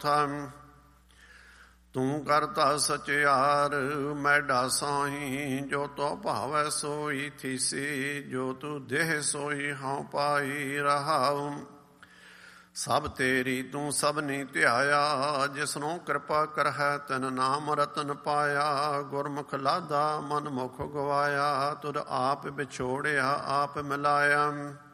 ਚੌਥਾ ਤੂੰ ਕਰਤਾ ਸਚਿਆਰ ਮੈਡਾ ਸਾਹੀ, ਜੋ ਤੋ ਭਾਵੈ ਸੋਈ ਥੀਸੀ, ਜੋ ਤੂੰ ਦੇਹ ਸੋਈ ਹਉ ਪਾਈ ਰਹਾਉ। ਸਭ ਤੇਰੀ ਤੂੰ ਸਭਨੀ ਧਿਆਇਆ, ਜਿਸਨੂੰ ਕਿਰਪਾ ਕਰਹਿ ਤਿਨ ਨਾਮ ਰਤਨ ਪਾਇਆ। ਗੁਰਮੁਖ ਲਾਦਾ ਮਨ ਮੁਖ ਗਵਾਇਆ, ਤੁਧ ਆਪ ਵਿਛੋੜਿਆ ਆਪ ਮਿਲਾਇਆ।